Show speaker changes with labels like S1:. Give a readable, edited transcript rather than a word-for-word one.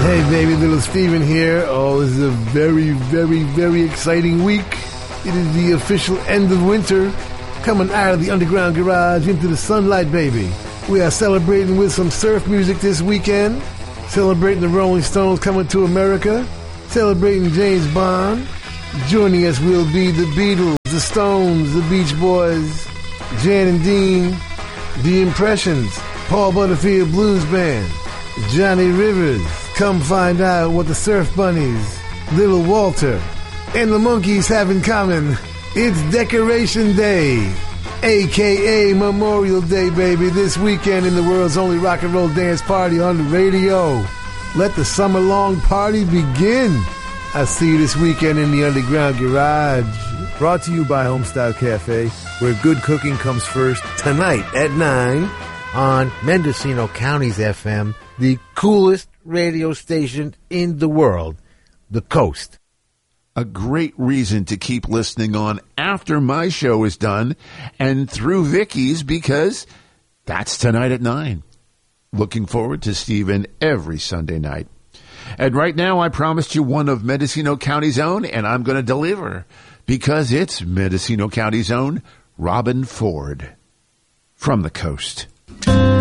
S1: Hey baby, little Steven here. Oh, this is a very, very, very exciting week. It is the official end of winter, coming out of the underground garage into the sunlight, baby. We are celebrating with some surf music this weekend, celebrating the Rolling Stones coming to America, celebrating James Bond. Joining us will be the Beatles, the Stones, the Beach Boys, Jan and Dean, The Impressions, Paul Butterfield Blues Band, Johnny Rivers. Come find out what the Surf Bunnies, Little Walter, and the Monkees have in common. It's Decoration Day, a.k.a. Memorial Day, baby, this weekend in the world's only rock and roll dance party on the radio. Let the summer-long party begin. I'll see you this weekend in the underground garage. Brought to you by Homestyle Cafe, where good cooking comes first, tonight at 9 on Mendocino County's FM, the coolest radio station in the world, The Coast.
S2: A great reason to keep listening on after my show is done and through Vicky's, because that's tonight at 9. Looking forward to Steven every Sunday night. And right now I promised you one of Mendocino County's own, and I'm going to deliver, because it's Mendocino County's own Robben Ford from The Coast.